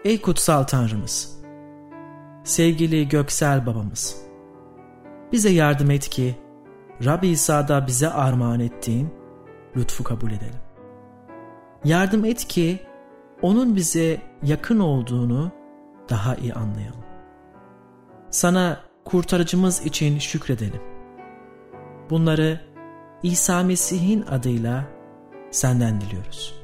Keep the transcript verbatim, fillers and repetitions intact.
Ey kutsal Tanrımız, sevgili göksel babamız, bize yardım et ki Rab İsa'da bize armağan ettiğin lütfu kabul edelim. Yardım et ki onun bize yakın olduğunu daha iyi anlayalım. Sana kurtarıcımız için şükredelim. Bunları İsa Mesih'in adıyla senden diliyoruz.